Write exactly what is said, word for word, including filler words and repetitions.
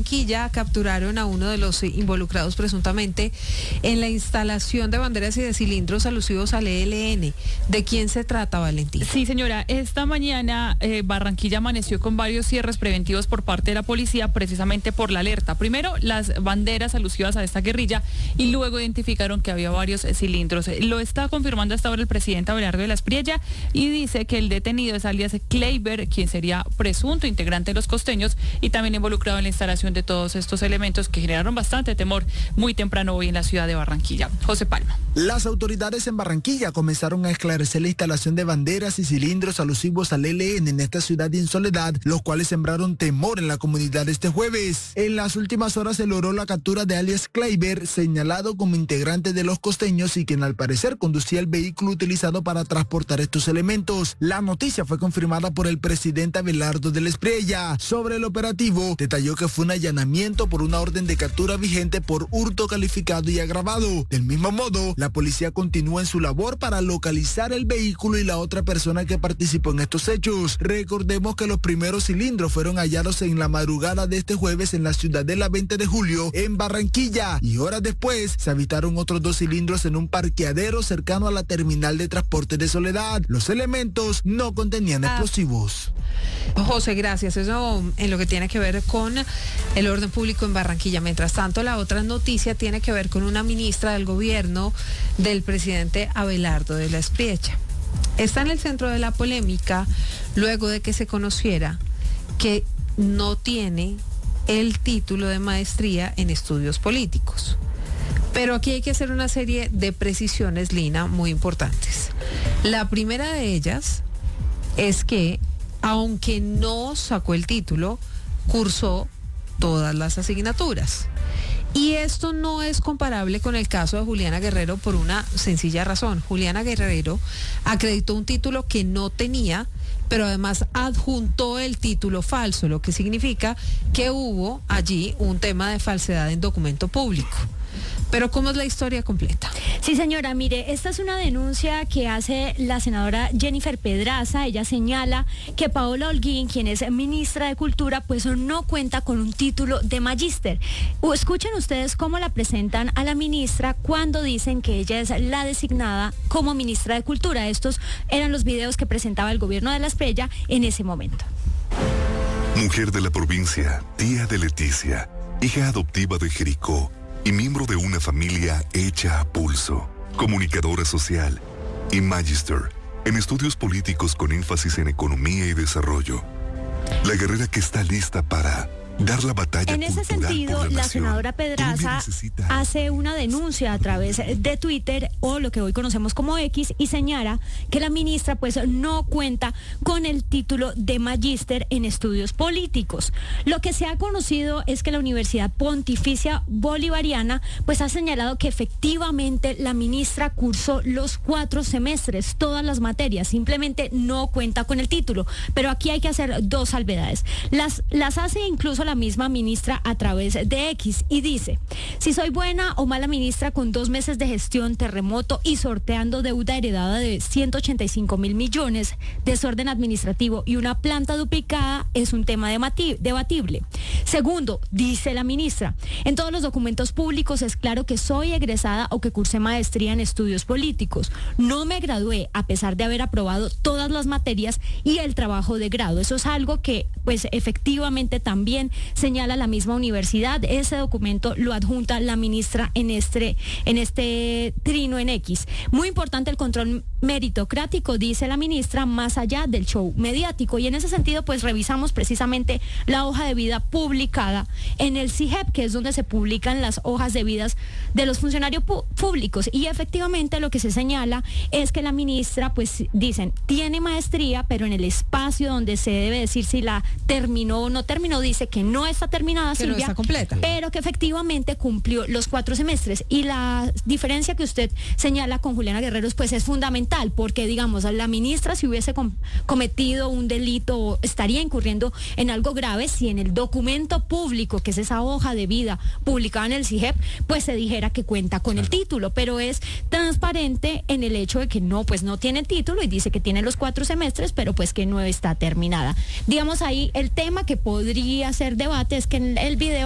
Barranquilla capturaron a uno de los involucrados presuntamente en la instalación de banderas y de cilindros alusivos al E L N. ¿De quién se trata, Valentina? Sí, señora. Esta mañana eh, Barranquilla amaneció con varios cierres preventivos por parte de la policía, precisamente por la alerta. Primero, las banderas alusivas a esta guerrilla y luego identificaron que había varios eh, cilindros. Lo está confirmando hasta ahora el presidente Abelardo de la Espriella y dice que el detenido es alias Kleiber, quien sería presunto integrante de los costeños y también involucrado en la instalación de todos estos elementos que generaron bastante temor muy temprano hoy en la ciudad de Barranquilla. José Palma. Las autoridades en Barranquilla comenzaron a esclarecer la instalación de banderas y cilindros alusivos al E L N en esta ciudad en soledad, los cuales sembraron temor en la comunidad este jueves. En las últimas horas se logró la captura de alias Kleiber, señalado como integrante de los costeños y quien al parecer conducía el vehículo utilizado para transportar estos elementos. La noticia fue confirmada por el presidente Abelardo de la Espriella. Sobre el operativo, detalló que fue un allanamiento por una orden de captura vigente por hurto calificado y agravado. Del mismo modo, la policía continúa en su labor para localizar el vehículo y la otra persona que participó en estos hechos. Recordemos que los primeros cilindros fueron hallados en la madrugada de este jueves en la ciudadela veinte de julio, en Barranquilla, y horas después se avistaron otros dos cilindros en un parqueadero cercano a la terminal de transporte de Soledad. Los elementos no contenían ah. explosivos. José, gracias. Eso en lo que tiene que ver con el orden público en Barranquilla. Mientras tanto, la otra noticia tiene que ver con una ministra del gobierno del presidente Abelardo de la Espriella. Está en el centro de la polémica luego de que se conociera que no tiene el título de maestría en estudios políticos. Pero aquí hay que hacer una serie de precisiones, Lina, muy importantes. La primera de ellas es que, aunque no sacó el título, cursó todas las asignaturas. Y esto no es comparable con el caso de Juliana Guerrero por una sencilla razón. Juliana Guerrero acreditó un título que no tenía, pero además adjuntó el título falso, lo que significa que hubo allí un tema de falsedad en documento público. Pero ¿cómo es la historia completa? Sí, señora, mire, esta es una denuncia que hace la senadora Jennifer Pedraza. Ella señala que Paola Holguín, quien es ministra de Cultura, pues no cuenta con un título de magíster. Escuchen ustedes cómo la presentan a la ministra cuando dicen que ella es la designada como ministra de Cultura. Estos eran los videos que presentaba el gobierno de la Espriella en ese momento. Mujer de la provincia, tía de Leticia, hija adoptiva de Jericó y miembro de una familia hecha a pulso, comunicadora social y magister en estudios políticos con énfasis en economía y desarrollo. La guerrera que está lista para dar la batalla en ese sentido, la, la senadora Pedraza hace una denuncia a través de Twitter, o lo que hoy conocemos como X, y señala que la ministra pues no cuenta con el título de magíster en estudios políticos. Lo que se ha conocido es que la Universidad Pontificia Bolivariana pues ha señalado que efectivamente la ministra cursó los cuatro semestres, todas las materias, simplemente no cuenta con el título. Pero aquí hay que hacer dos salvedades. Las, las hace incluso la misma ministra a través de X y dice: si soy buena o mala ministra con dos meses de gestión, terremoto y sorteando deuda heredada de ciento ochenta y cinco mil millones, desorden administrativo y una planta duplicada, es un tema debatible. Segundo, dice la ministra, en todos los documentos públicos es claro que soy egresada o que cursé maestría en estudios políticos. No me gradué a pesar de haber aprobado todas las materias y el trabajo de grado. Eso es algo que pues efectivamente también señala la misma universidad. Ese documento lo adjunta la ministra en este, en este trino en X. Muy importante el control meritocrático, dice la ministra, más allá del show mediático. Y en ese sentido, pues revisamos precisamente la hoja de vida publicada en el C I G E P, que es donde se publican las hojas de vidas de los funcionarios pu- públicos. Y efectivamente lo que se señala es que la ministra, pues dicen, tiene maestría, pero en el espacio donde se debe decir si la terminó o no terminó, dice que no está terminada, que Silvia, no está completa, pero que efectivamente cumplió los cuatro semestres. Y la diferencia que usted señala con Juliana Guerrero pues es fundamental, porque digamos, la ministra, si hubiese com- cometido un delito, estaría incurriendo en algo grave si en el documento público, que es esa hoja de vida publicada en el C I G E P, pues se dijera que cuenta con el título, pero es transparente en el hecho de que no, pues no tiene el título y dice que tiene los cuatro semestres, pero pues que no está terminada. Digamos, ahí el tema que podría ser debate es que en el video